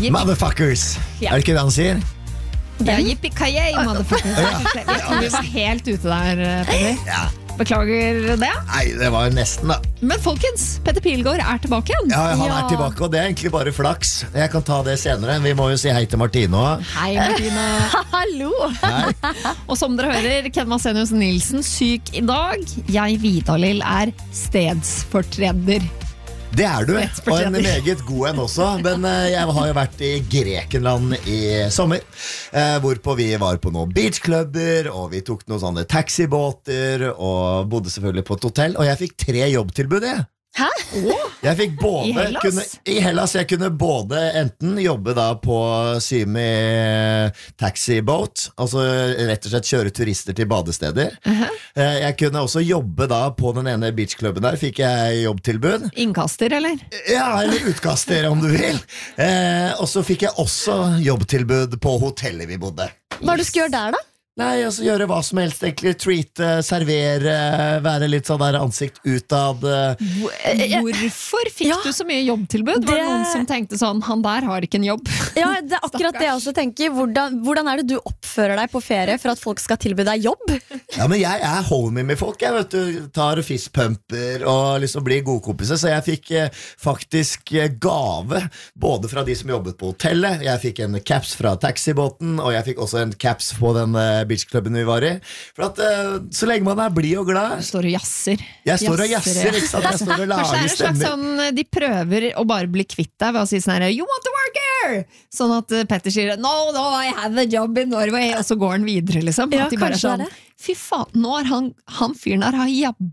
Motherfuckers! Ja. Det ikke det han sier? Ja, yippee-ki-yay, motherfuckers. Jeg tror vi var helt ute der, Petter. Ja. Beklager det. Nei, det var jo nesten da. Men folkens, Petter Pilgaard tilbake igjen. Ja, han tilbake, og det egentlig bare flaks. Jeg kan ta det senere. Vi må jo si hei til Martine også. Hei, Martine. Hallo! Hei. Og som dere hører, Ken Vasenius Nilsen syk i dag. Jeg, Vidalil, stedsfortreder. Det du, og en meget god en også. Men jeg har jo vært i Grekenland i sommer, hvorpå vi var på noen beachklubber, og vi tok noen sånne taxibåter, og bodde selvfølgelig på et hotell, og jeg fikk 3 jobbtilbud, jeg. Hæ? Jeg fikk både, I Hellas? I Hellas, jeg kunne både enten jobbe da på Symi taxiboat, altså rett og slett kjøre turister til badesteder. Jeg kunne også jobbe da på den ene beachklubben der, fikk jeg jobbtilbud. Innkaster, eller? Ja, eller utkaster om du vil. Og så fikk jeg også jobbtilbud på hotellet vi bodde. Hva du skal gjøre der da? Nei, altså gjøre hva som helst egentlig. Treate, servere, være litt sånn der ansikt utad. Hvorfor fikk du så mye jobbtilbud? Var det noen som tenkte sånn, han der har ikke en jobb? Ja, det akkurat det jeg også tenker. Hvordan det du oppfører deg på ferie for at folk skal tilby deg jobb? Ja, men jeg homie med folk. Jeg vet du, tar fistpumper og liksom blir godkompiser. Så jeg fikk faktisk gave både fra de som jobbet på hotellet. Jeg fikk en caps fra taxibåten, og jeg fikk også en caps på den beachklubben vi var i. For at så lenge man blid og glad. Står og jasser. Jeg står og jasser, ikke sant? Jeg står og Kanskje lager en slags sånn, de prøver å bare bli kvitt deg ved å si sånn her, you want to work here? Sånn at Petter sier, no, I have a job in Norway, og så går han videre liksom. Ja, at de bare kanskje sånn, fy faen, nå han fyren her har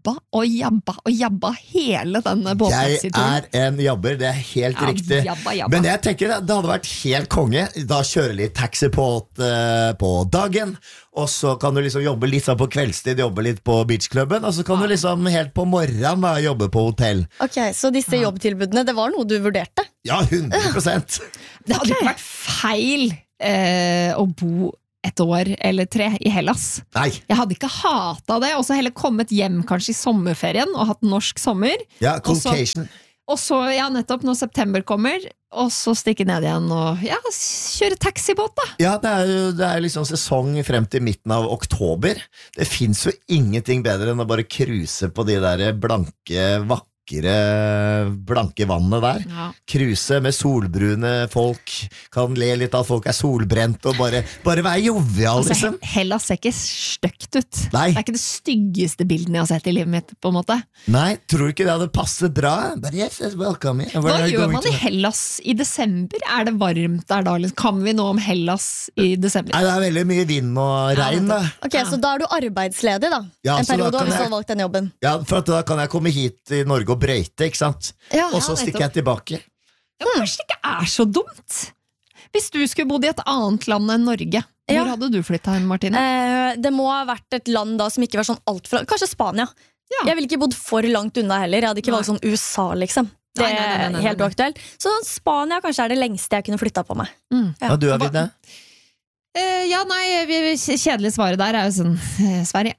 jabba hele denne Jeg båttaxituren. en jabber, det helt Ja, riktig. jabba. Men jeg tenker det hadde vært helt konge. Da kjører litt taxi på dagen, og så kan du liksom jobbe litt sånn på kveldstid, jobbe litt på beachklubben, og så kan du liksom helt på morgenen da jobbe på hotell. Ok, så disse jobbtilbudene, det var noe du vurderte? Ja, 100%. Det hadde ikke vært feil å bo et år eller 3 i Hellas. Nei, Jeg hadde ikke hatet det, og så heller kommet hjem kanskje i sommerferien og hatt norsk sommer. ja, Og så- Caucasian. Og så, ja, nettopp når september kommer, og så stikke ned igjen og ja, kjøre taxibåt da. Ja, det er liksom sesong frem til midten av oktober. Det finnes jo ingenting bedre enn å bare cruise på de der blanke vannene der. Ja. Cruise med solbrune folk, kan le litt av at folk solbrent, og bare være jovial, Altså, liksom. Hellas ser ikke støkt ut. Nei. Det er ikke det styggeste bilden jeg har sett i livet mitt, på en måte. Nei, tror du ikke det hadde passet bra? But yes, welcome. Hva gjør man i Hellas i desember? Er det varmt der da? Kan vi noe om Hellas i desember? Nei, det er veldig mye vind og regn da. Ok, så da du arbeidsledig da? Ja, en så da periode kan har du så jeg- valgt den jobben? Ja, for at da kan jeg komme hit i Norge og brøyte, ikke sant? Ja, Og så stikker jeg tilbake. Ja, kanskje det ikke er så dumt. Hvis du skulle bodd i et annet land enn Norge, Ja. hvor hadde du flyttet hen, Martine? Det må ha vært et land da som ikke var sånn alt fra... Kanskje Spania. Ja. Jeg ville ikke bodd for langt unna heller. Jeg hadde ikke Nei. valgt sånn USA liksom. Det Nei. er helt uaktuelt. Så Spania kanskje er det lengste jeg kunne flyttet på meg. Ja, du har vidt det? Ja, nei, kjedelig svaret der er jo sånn Sverige.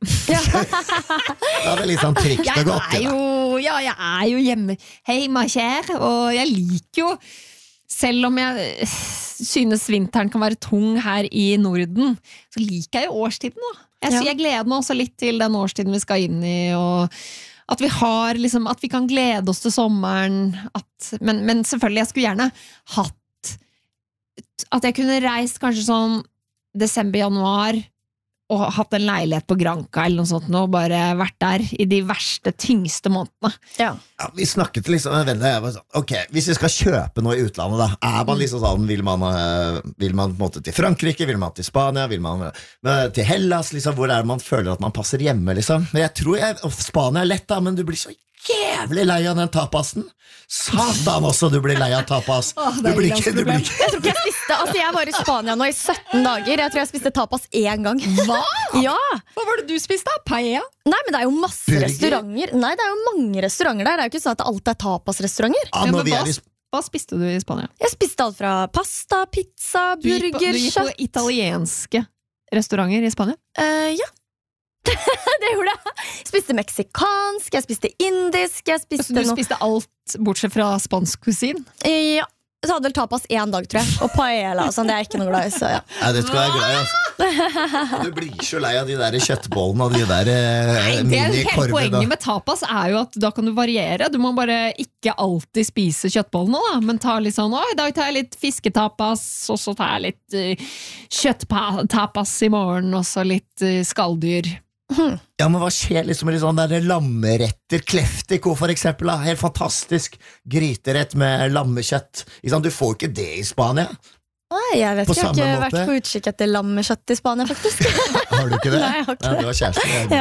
Ja, det er litt sånn trygt og godt. Jeg er jo hjemme hjemme kjær, og jeg liker jo, selv om jeg synes vinteren kan være tung her i Norden, så liker jeg jo årstiden da. Jeg gleder meg også litt til den årstiden vi skal inn i, og at vi har liksom, at vi kan glede oss til sommeren, men selvfølgelig, jeg skulle gjerne hatt at jeg kunne reist kanskje sånn desember, januar, og hatt en leilighet på Granca eller noe sånt, og bare vært der i de verste, tyngste månedene. Ja. Ja, vi snakket liksom med venner, jeg var sånn, ok, hvis vi skal kjøpe noe i utlandet da, man liksom sånn, vil man på en måte til Frankrike, vil man til Spania, vil man til Hellas, liksom, hvor man føler at man passer hjemme, liksom. Men jeg tror Spania er lett da, men du blir så jævlig lei av den tapasen. Satan også, du blir lei av tapas. Du blir ikke. Jeg tror ikke jeg spiste, altså jeg var i Spania nå i 17 dager. Jeg tror jeg spiste tapas 1 gang. Hva? Ja. Hva var det du spiste da? Paella? Nei, men det er jo masse Burger? restauranter. Nei, det er jo mange restauranter der. Det er jo ikke sånn at alt er tapasrestauranter. Ja, Ja, når men vi er i hva spiste du i Spania? Jeg spiste alt fra pasta, pizza, Du gikk burger, på kjøtt. italienske restauranter i Spania? Ja. Det gjorde jeg. Jeg spiste meksikansk, jeg spiste indisk, jeg Så spiste du noe. spiste alt bortsett fra spansk kusin? Ja. så hadde vel tapas 1 dag, tror jeg. Og paella og sånn, det er jeg ikke noe glad i. Så ja. Nei, det skal være glad i, altså. Du blir så lei av de der kjøttbollene og de der Hele minikorvene. poenget med tapas er jo at da kan du variere. Du må bare ikke alltid spise kjøttbollene, da. Men ta litt sånn, i dag tar jeg litt fisketapas, og så tar jeg litt kjøtttapas i morgen, og så litt skalldyr. Ja, men hva skjer liksom med sånn der lammeretter, kleftiko for eksempel da? Helt fantastisk gryterett med lammekjøtt. Ikke sant? Du får ikke det i Spania. Nei, jeg vet På ikke, jeg har samme ikke vært måte. på utkikk etter lammekjøtt i Spania, faktisk. Har du ikke det? Nei, jeg har ikke Ja, du har kjæreste.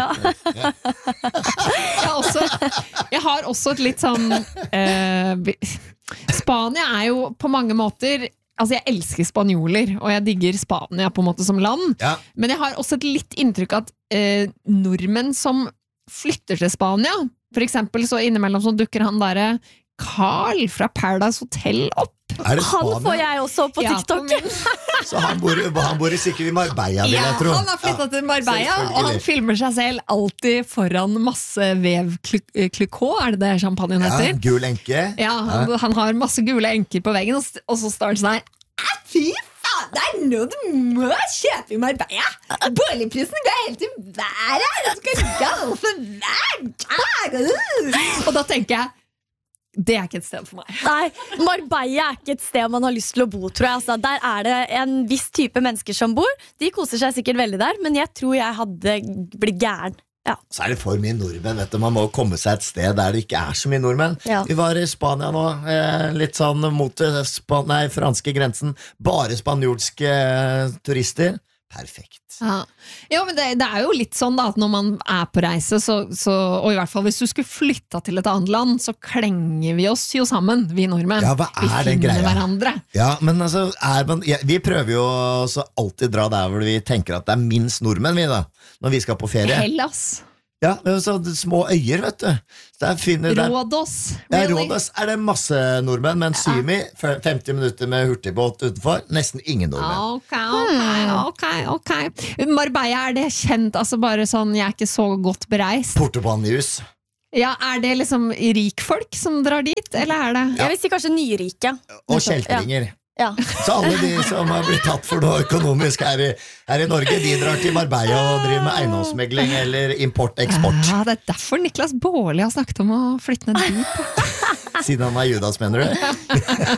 Ja. Jeg har også et litt sånn Spania er jo på mange måter. Altså jeg elsker spanjoler, og jeg digger Spania på en måte som land. Ja. Men jeg har også et litt inntrykk at nordmenn som flytter til Spania, for eksempel så innimellom så dukker han der Carl fra Paradise Hotel opp. Er det Han får Spania? jeg også på Ja, TikTok. på min- Så han bor sikkert i Marbella, vil jeg tro. han har flyttet til Marbella, og han selvfølgelig. filmer seg selv alltid foran masse vev Clicquot, det champagnen Ja, heter? gul enke. Ja, han har masse gule enker på veggen, og så står det sånn her fy faen, det er noe du må kjøpe i Marbella! Boligprisen går helt i været! Det skal gå for hver dag! Og da tenker jeg, det er ikke et sted for meg. Nei, Marbella er ikke et sted man har lyst til å bo, tror jeg. Altså, der er det en viss type mennesker som bor. De koser seg sikkert veldig der, men jeg tror jeg hadde blitt gæren. Ja. Så er det for mye nordmenn, vet du. Man må komme seg et sted der det ikke er så mye nordmenn. Ja. Vi var i Spania nå, litt sånn mot franske grensen. Bare spanjolske turister. Perfekt. Ja, men det er jo litt sånn da, at når man er på reise, og i hvert fall hvis du skulle flytta til et annet land, så klenger vi oss jo sammen, vi nordmenn. Ja, hva er vi den finner greia? hverandre. Ja, men altså, vi prøver jo også alltid dra der hvor vi tenker at det er minst nordmenn vi da, når vi skal på ferie. Hellas, Ja, så små øyer, vet du. Rådos, Ja, really? Rådos er det masse nordmenn, men Symi, 50 minutter med hurtigbåt utenfor, nesten ingen nordmenn. Ok. Marbella, er det kjent, altså bare sånn, jeg er ikke så godt bereist. Portobanjus. Ja, er det liksom rikfolk som drar dit, eller er det? Jeg vil si kanskje nyrike. Og kjeltringer. Ja. Så alle de som har blitt tatt for noe økonomisk her i Norge, de drar til Marbella og driver med eiendomsmegling eller import-eksport. Ja, det er derfor Niklas Baarli har snakket om å flytte ned dit. Siden han er Judas, mener du?